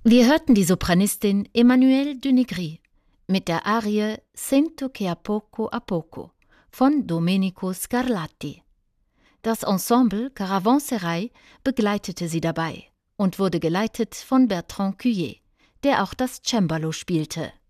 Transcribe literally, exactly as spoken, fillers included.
Wir hörten die Sopranistin Emmanuelle Denegri mit der Arie Sento che a poco a poco von Domenico Scarlatti. Das Ensemble Caravansérail begleitete sie dabei und wurde geleitet von Bertrand Cuillet, der auch das Cembalo spielte.